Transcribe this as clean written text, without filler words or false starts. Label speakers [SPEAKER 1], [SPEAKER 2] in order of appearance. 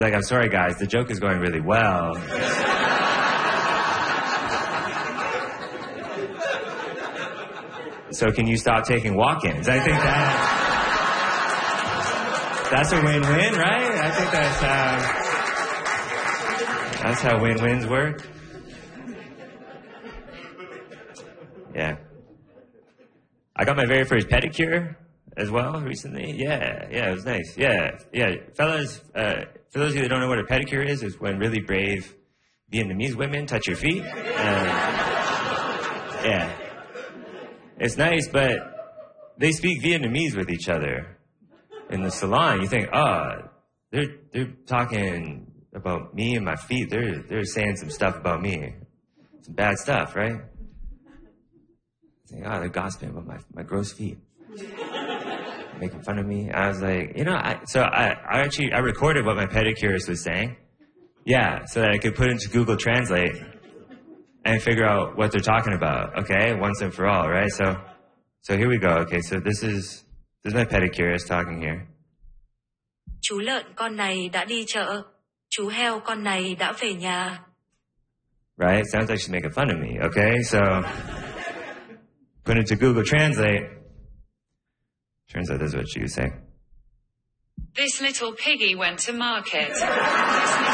[SPEAKER 1] Like, I'm sorry, guys, the joke is going really well. So can you stop taking walk-ins? I think that's a win-win, right? I think that's how win-wins work. Yeah. I got my very first pedicure as well recently. Yeah, it was nice. Yeah. Fellas, for those of you that don't know what a pedicure is when really brave Vietnamese women touch your feet. Yeah. It's nice, but they speak Vietnamese with each other in the salon. You think, they're talking about me and my feet. They're saying some stuff about me. Some bad stuff, right? Think, they're gossiping about my gross feet. Making fun of me. I was like, I recorded what my pedicurist was saying. Yeah, so that I could put into Google Translate and figure out what they're talking about, okay? Once and for all, right? So here we go. Okay, so this is my pedicurist talking here.
[SPEAKER 2] Chú lợn con này đã đi chợ. Chú heo con này đã về nhà.
[SPEAKER 1] Right? Sounds like she's making fun of me, okay? So put into Google Translate. Turns out this is what she was saying.
[SPEAKER 3] This little piggy went to market.